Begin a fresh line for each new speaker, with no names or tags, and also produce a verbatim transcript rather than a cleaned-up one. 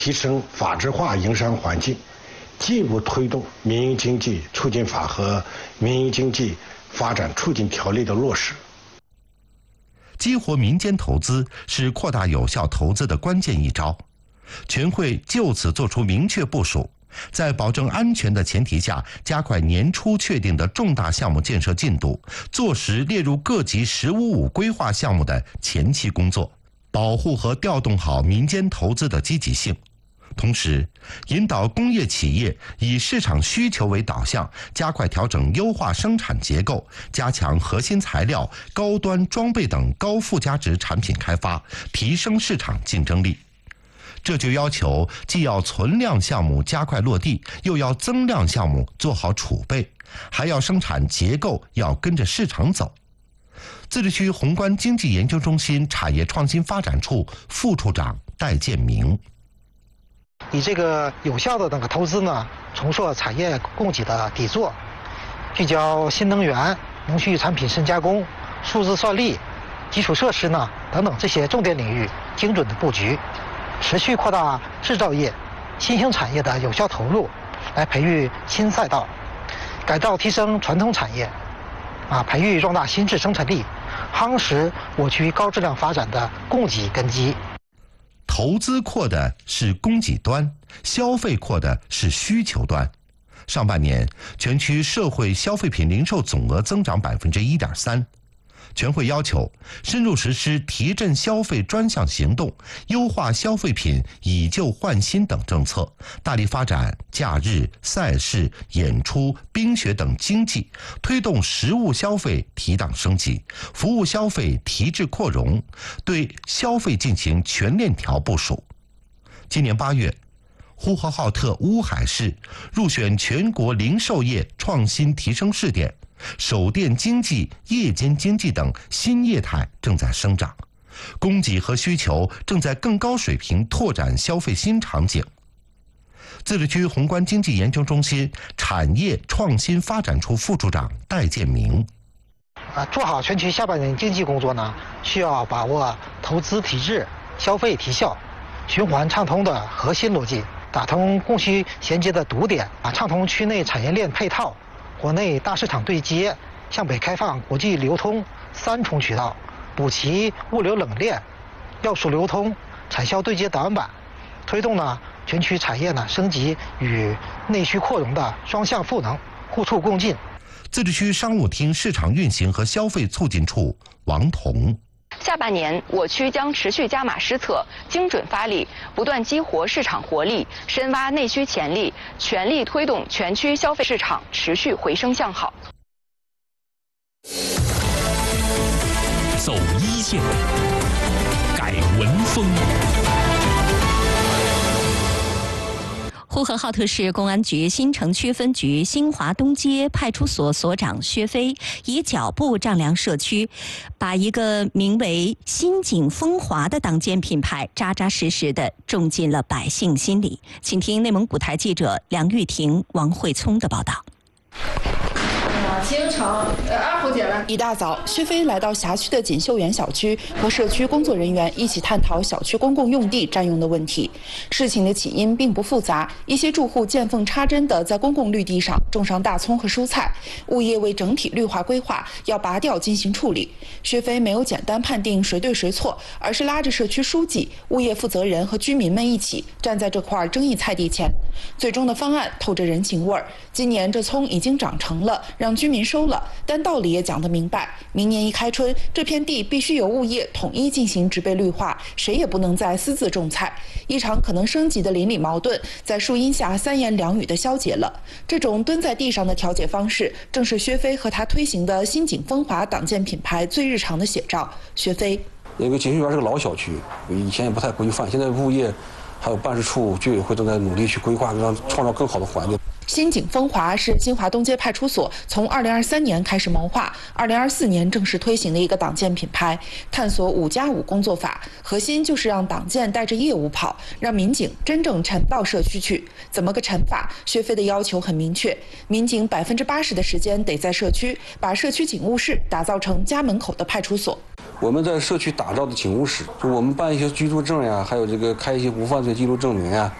提升法治化营商环境，进一步推动民营经济促进法和民营经济发展促进条例的落实。
激活民间投资是扩大有效投资的关键一招。全会就此作出明确部署，在保证安全的前提下，加快年初确定的重大项目建设进度，坐实列入各级“十五五”规划项目的前期工作，保护和调动好民间投资的积极性。同时，引导工业企业以市场需求为导向，加快调整优化生产结构，加强核心材料、高端装备等高附加值产品开发，提升市场竞争力。这就要求既要存量项目加快落地，又要增量项目做好储备，还要生产结构要跟着市场走。自治区宏观经济研究中心产业创新发展处副处长戴建明。
以这个有效的那个投资呢，重塑产业供给的底座，聚焦新能源、农畜产品深加工、数字算力、基础设施呢等等这些重点领域精准的布局，持续扩大制造业、新兴产业的有效投入，来培育新赛道，改造提升传统产业，啊，培育壮大新质生产力，夯实我区高质量发展的供给根基。
投资扩的是供给端，消费扩的是需求端。上半年，全区社会消费品零售总额增长百分之一点三。全会要求深入实施提振消费专项行动，优化消费品以旧换新等政策，大力发展假日、赛事、演出、冰雪等经济，推动实物消费提档升级，服务消费提质扩容，对消费进行全链条部署。今年八月，呼和浩特乌海市入选全国零售业创新提升试点，手电经济、夜间经济等新业态正在生长，供给和需求正在更高水平拓展消费新场景。自治区宏观经济研究中心产业创新发展处副处长戴建明：
啊，做好全区下半年经济工作呢，需要把握投资提质、消费提效、循环畅通的核心逻辑，打通供需衔接的堵点，啊，畅通区内产业链配套。国内大市场对接，向北开放国际流通三重渠道，补齐物流冷链、要素流通、产销对接短板，推动呢全区产业呢升级与内需扩容的双向赋能，互促共进。
自治区商务厅市场运行和消费促进处王彤：
下半年，我区将持续加码施策，精准发力，不断激活市场活力，深挖内需潜力，全力推动全区消费市场持续回升向好。
走一线，改文风。
呼和浩特市公安局新城区分局新华东街派出所所长薛飞以脚步丈量社区，把一个名为“新景风华”的党建品牌扎扎实实地种进了百姓心里。请听内蒙古台记者梁玉婷、王慧聪的报道。
京城二胡姐了。一大早，薛飞来到辖区的锦绣园小区，和社区工作人员一起探讨小区公共用地占用的问题。事情的起因并不复杂，一些住户见缝插针地在公共绿地上种上大葱和蔬菜，物业为整体绿化规划，要拔掉进行处理。薛飞没有简单判定谁对谁错，而是拉着社区书记、物业负责人和居民们一起站在这块争议菜地前。最终的方案透着人情味儿。今年这葱已经长成了，让居民收了，但道理也讲得明白，明年一开春，这片地必须由物业统一进行植被绿化，谁也不能再私自种菜。一场可能升级的邻里矛盾，在树荫下三言两语地消解了。这种蹲在地上的调解方式，正是薛飞和他推行的新景风华党建品牌最日常的写照。薛飞：
因为锦绣园是个老小区，以前也不太规范，现在物业还有办事处、居委会都在努力去规划，让创造更好的环境。
新警风华是新华东街派出所从二零二三年开始谋划，二零二四年正式推行的一个党建品牌，探索五加五工作法，核心就是让党建带着业务跑，让民警真正沉到社区去。怎么个沉法？薛飞的要求很明确，民警百分之八十的时间得在社区，把社区警务室打造成家门口的派出所。
我们在社区打造的警务室，就我们办一些居住证呀，还有这个开一些无犯罪记录证明呀，